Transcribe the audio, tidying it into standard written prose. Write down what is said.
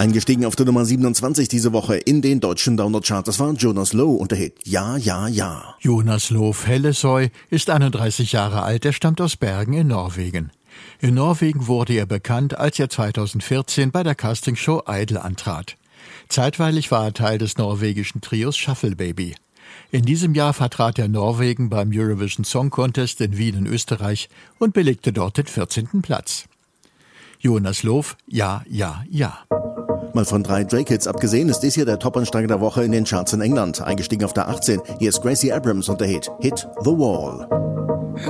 Eingestiegen auf der Nummer 27 diese Woche in den deutschen Download-Chart, das war Jonas Loh und der Hit Ja, ja, ja. Jonas Loh Hellesøy ist 31 Jahre alt, er stammt aus Bergen in Norwegen. In Norwegen wurde er bekannt, als er 2014 bei der Castingshow Idol antrat. Zeitweilig war er Teil des norwegischen Trios Shuffle Baby. In diesem Jahr vertrat er Norwegen beim Eurovision Song Contest in Wien in Österreich und belegte dort den 14. Platz. Jonas Loh, Ja, ja, ja. Mal von 3 Drake-Hits abgesehen, ist dies hier der Top-Ansteiger der Woche in den Charts in England. Eingestiegen auf der 18, hier ist Gracie Abrams und der Hit The Wall.